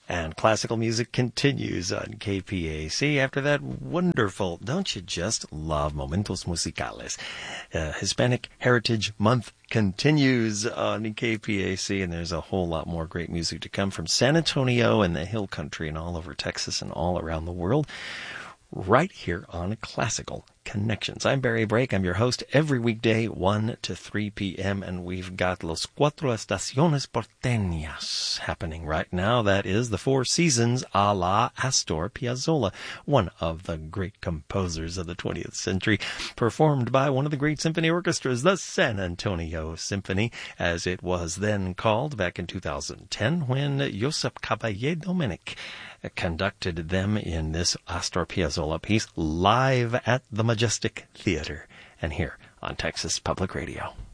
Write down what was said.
And classical music continues on KPAC after that wonderful, don't you just love Momentos Musicales? Hispanic Heritage Month continues on KPAC, and there's a whole lot more great music to come from San Antonio and the Hill Country and all over Texas and all around the world, right here on Classical Connections. I'm Barry Brake. I'm your host every weekday, 1 to 3 p.m., and we've got Los Cuatro Estaciones Porteñas happening right now. That is the Four Seasons a la Astor Piazzolla, one of the great composers of the 20th century, performed by one of the great symphony orchestras, the San Antonio Symphony, as it was then called back in 2010 when Josep Caballé Domènech conducted them in this Astor Piazzolla piece live at the Majestic Theater and here on Texas Public Radio.